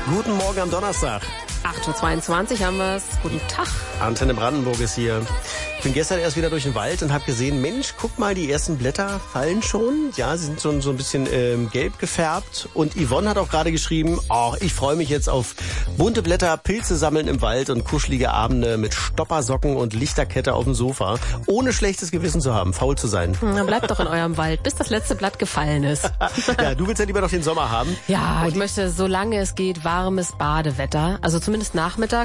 Guten Morgen am Donnerstag. 8:22 haben wir es. Guten Tag. Antenne Brandenburg ist hier. Ich bin gestern erst wieder durch den Wald und habe gesehen, Mensch, guck mal, die ersten Blätter fallen schon. Ja, sie sind schon so ein bisschen gelb gefärbt. Und Yvonne hat auch gerade geschrieben, ich freue mich jetzt auf bunte Blätter, Pilze sammeln im Wald und kuschelige Abende mit Stoppersocken und Lichterkette auf dem Sofa. Ohne schlechtes Gewissen zu haben, faul zu sein. Na, bleibt doch in eurem Wald, bis das letzte Blatt gefallen ist. Ja, du willst ja lieber noch den Sommer haben. Ja, ich möchte, solange es geht, warmes Badewetter. Also zumindest Nachmittag.